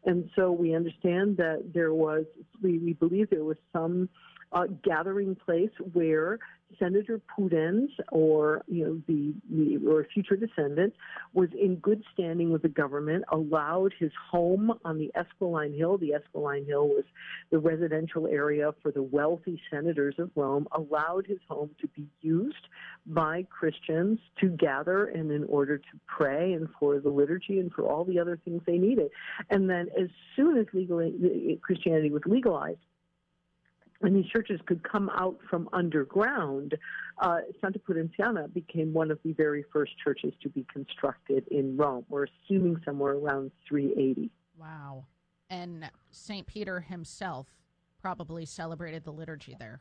And so we understand that we believe there was some gathering place where Senator Pudens, or or a future descendant, was in good standing with the government, allowed his home on the Esquiline Hill. The Esquiline Hill was the residential area for the wealthy senators of Rome, allowed his home to be used by Christians to gather and in order to pray and for the liturgy and for all the other things they needed. And then as soon as Christianity was legalized, and these churches could come out from underground, Santa Pudenziana became one of the very first churches to be constructed in Rome. We're assuming somewhere around 380. Wow. And St. Peter himself probably celebrated the liturgy there.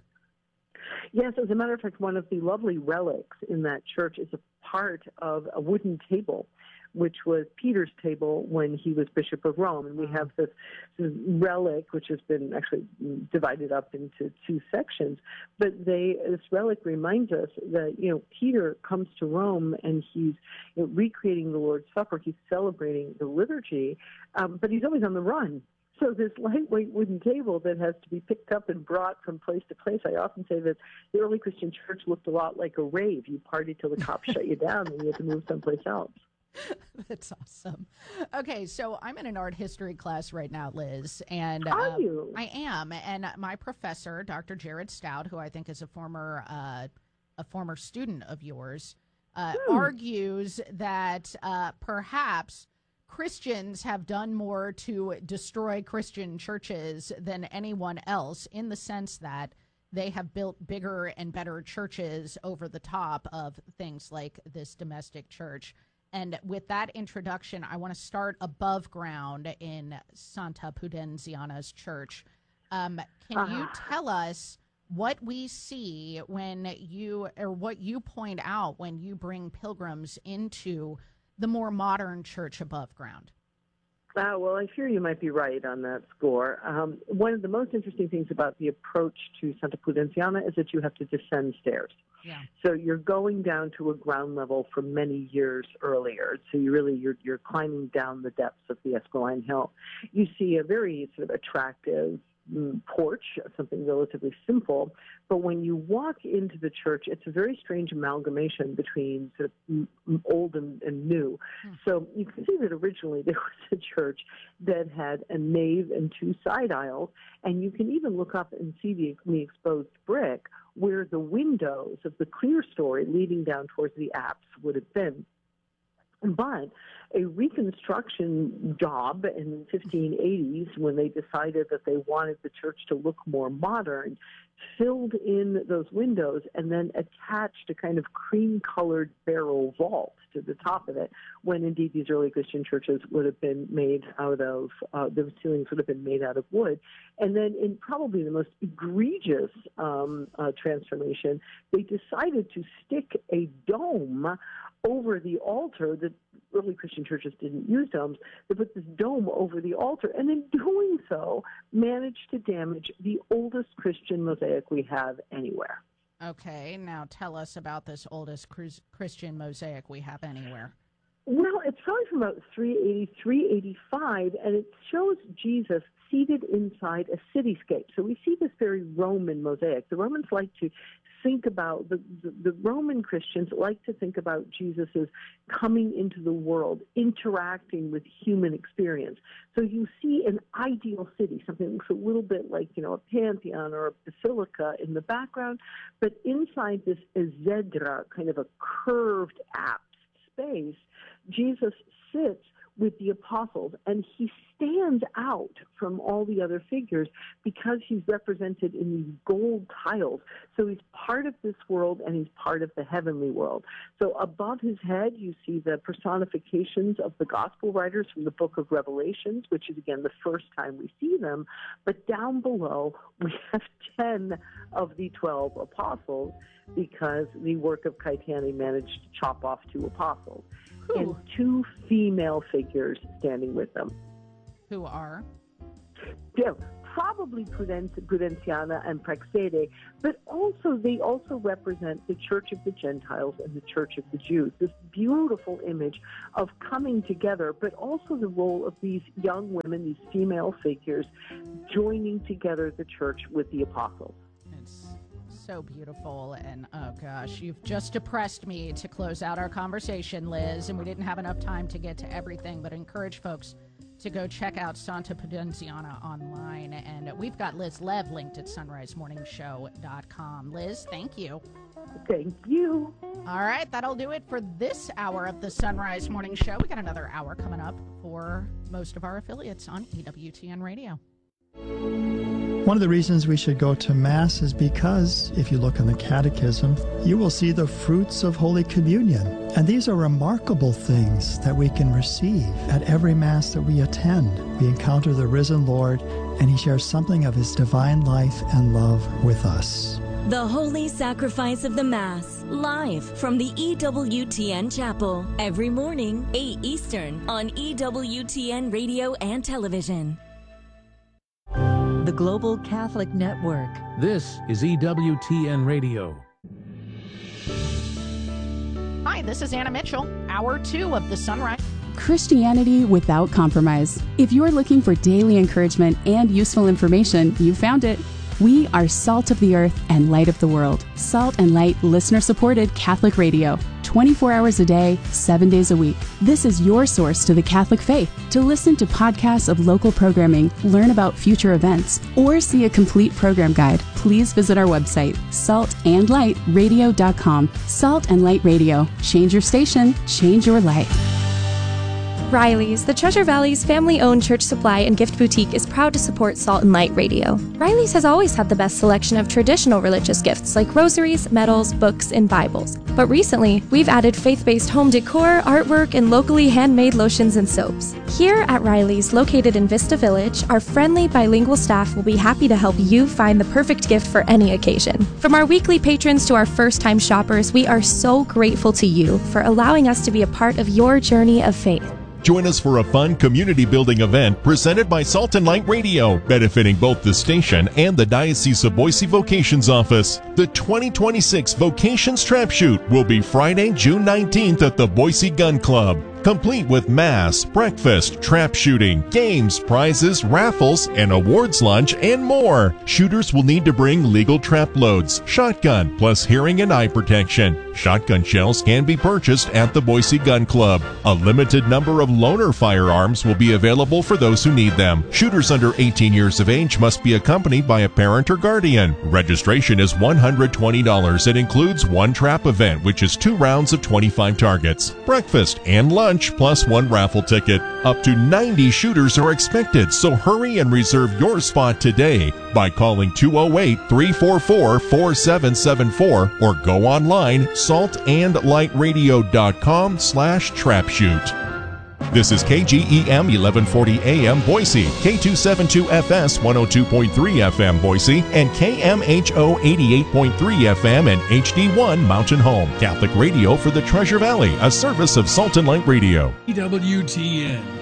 Yes, as a matter of fact, one of the lovely relics in that church is a part of a wooden table, which was Peter's table when he was Bishop of Rome. And we have this relic, which has been actually divided up into two sections. But this relic reminds us that, Peter comes to Rome and he's recreating the Lord's Supper. He's celebrating the liturgy, but he's always on the run. So this lightweight wooden table that has to be picked up and brought from place to place, I often say that the early Christian church looked a lot like a rave. You partied till the cops shut you down and you had to move someplace else. That's awesome. Okay, so I'm in an art history class right now, Liz, and Are you? I am. And my professor, Dr. Jared Stout, who I think is a former student of yours, argues that perhaps Christians have done more to destroy Christian churches than anyone else, in the sense that they have built bigger and better churches over the top of things like this domestic church. And with that introduction, I want to start above ground in Santa Pudenziana's church. Can you tell us what we see what you point out when you bring pilgrims into the more modern church above ground? Well, I fear you might be right on that score. One of the most interesting things about the approach to Santa Pudenziana is that you have to descend stairs. Yeah. So you're going down to a ground level from many years earlier. So you're climbing down the depths of the Esquiline Hill. You see a very sort of attractive porch, something relatively simple. But when you walk into the church, it's a very strange amalgamation between sort of old and new. So you can see that originally there was a church that had a nave and two side aisles, and you can even look up and see the exposed brick where the windows of the clear story leading down towards the apse would have been. But a reconstruction job in the 1580s, when they decided that they wanted the church to look more modern, filled in those windows and then attached a kind of cream-colored barrel vault to the top of it, when indeed these early Christian churches would have been made out of, the ceilings would have been made out of wood. And then in probably the most egregious transformation, they decided to stick a dome over the altar. The early Christian churches didn't use domes. They put this dome over the altar, and in doing so, managed to damage the oldest Christian mosaic we have anywhere. Okay, now tell us about this oldest Christian mosaic we have anywhere. Well, it's probably from about 380, 385, and it shows Jesus seated inside a cityscape. So we see this very Roman mosaic. The Romans like to think about, the Roman Christians like to think about Jesus as coming into the world, interacting with human experience. So you see an ideal city, something that looks a little bit like, a pantheon or a basilica in the background, but inside this exedra, kind of a curved apse space, Jesus sits with the apostles, and he stands out from all the other figures because he's represented in these gold tiles. So he's part of this world, and he's part of the heavenly world. So above his head, you see the personifications of the gospel writers from the book of Revelations, which is, again, the first time we see them. But down below, we have 10 of the 12 apostles, because the work of Caetani managed to chop off 2 apostles. And 2 female figures standing with them. Who are? probably Prudenziana and Praxede, but also they also represent the Church of the Gentiles and the Church of the Jews. This beautiful image of coming together, but also the role of these young women, these female figures, joining together the church with the apostles. It's so beautiful, and oh gosh, you've just depressed me to close out our conversation, Liz, and we didn't have enough time to get to everything, but encourage folks to go check out Santa Prudenziana online, and we've got Liz Lev linked at sunrisemorningshow.com. Liz, thank you. Thank you. All right, that'll do it for this hour of the Sunrise Morning Show. We got another hour coming up for most of our affiliates on EWTN Radio. One of the reasons we should go to Mass is because, if you look in the Catechism, you will see the fruits of Holy Communion. And these are remarkable things that we can receive at every Mass that we attend. We encounter the risen Lord, and He shares something of His divine life and love with us. The Holy Sacrifice of the Mass, live from the EWTN Chapel, every morning, 8 Eastern, on EWTN Radio and Television. The Global Catholic Network. This is EWTN Radio. Hi, this is Anna Mitchell, Hour 2 of the Sunrise. Christianity without compromise. If you're looking for daily encouragement and useful information, you found it. We are Salt of the Earth and Light of the World. Salt and Light listener-supported Catholic radio. 24 hours a day, 7 days a week. This is your source to the Catholic faith. To listen to podcasts of local programming, learn about future events, or see a complete program guide, please visit our website, saltandlightradio.com. Salt and Light Radio. Change your station, change your life. Riley's, the Treasure Valley's family-owned church supply and gift boutique, is proud to support Salt and Light Radio. Riley's has always had the best selection of traditional religious gifts like rosaries, medals, books, and Bibles. But recently, we've added faith-based home decor, artwork, and locally handmade lotions and soaps. Here at Riley's, located in Vista Village, our friendly bilingual staff will be happy to help you find the perfect gift for any occasion. From our weekly patrons to our first-time shoppers, we are so grateful to you for allowing us to be a part of your journey of faith. Join us for a fun community-building event presented by Salt and Light Radio, benefiting both the station and the Diocese of Boise Vocations Office. The 2026 Vocations Trap Shoot will be Friday, June 19th at the Boise Gun Club. Complete with mass, breakfast, trap shooting, games, prizes, raffles, an awards lunch, and more. Shooters will need to bring legal trap loads, shotgun, plus hearing and eye protection. Shotgun shells can be purchased at the Boise Gun Club. A limited number of loaner firearms will be available for those who need them. Shooters under 18 years of age must be accompanied by a parent or guardian. Registration is $120. It includes one trap event, which is 2 rounds of 25 targets, breakfast, and lunch, plus 1 raffle ticket. Up to 90 shooters are expected, so hurry and reserve your spot today by calling 208-344-4774 or go online saltandlightradio.com/trapshoot. This is KGEM 1140 AM Boise, K272FS 102.3 FM Boise, and KMHO 88.3 FM and HD1 Mountain Home. Catholic radio for the Treasure Valley, a service of Salt and Light Radio. EWTN.